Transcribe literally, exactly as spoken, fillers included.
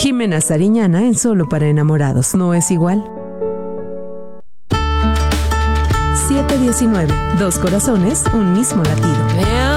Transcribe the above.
Jimena Sariñana en Solo para Enamorados. ¿No es igual? siete diecinueve. Dos corazones, un mismo latido.